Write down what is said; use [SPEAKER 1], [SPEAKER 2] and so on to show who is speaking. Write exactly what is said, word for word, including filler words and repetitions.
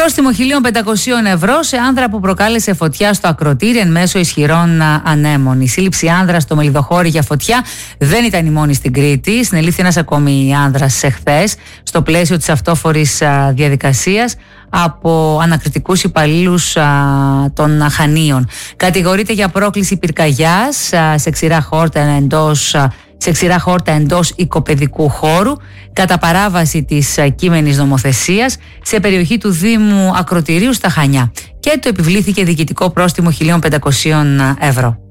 [SPEAKER 1] Πρόστιμο χίλια πεντακόσια ευρώ σε άνδρα που προκάλεσε φωτιά στο ακροτήρι εν μέσω ισχυρών ανέμων. Η σύλληψη άνδρα στο Μελιδοχώρι για φωτιά δεν ήταν η μόνη στην Κρήτη. Συνελήφθη ένας ακόμη άνδρας εχθές στο πλαίσιο της αυτόφορης διαδικασίας από ανακριτικούς υπαλλήλους α, των Χανίων. Κατηγορείται για πρόκληση πυρκαγιάς α, σε ξηρά χόρτα εντός, α, σε ξηρά χόρτα εντός οικοπαιδικού χώρου κατά παράβαση της α, κείμενης νομοθεσίας σε περιοχή του Δήμου Ακροτηρίου στα Χανιά και του επιβλήθηκε διοικητικό πρόστιμο χίλια πεντακόσια ευρώ.